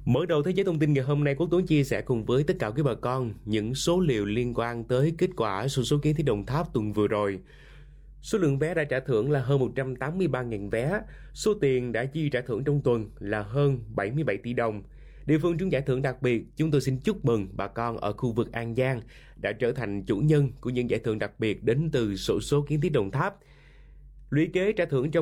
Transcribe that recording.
Mở đầu thế giới thông tin ngày hôm nay, Quốc Tuấn chia sẻ cùng với tất cả quý bà con những số liệu liên quan tới kết quả xổ số kiến thiết Đồng Tháp tuần vừa rồi. Số lượng vé đã trả thưởng là hơn 183.000 vé, số tiền đã chi trả thưởng trong tuần là hơn 77 tỷ đồng. Địa phương trúng giải thưởng đặc biệt, chúng tôi xin chúc mừng bà con ở khu vực An Giang đã trở thành chủ nhân của những giải thưởng đặc biệt đến từ xổ số kiến thiết Đồng Tháp. Lũy kế trả thưởng trong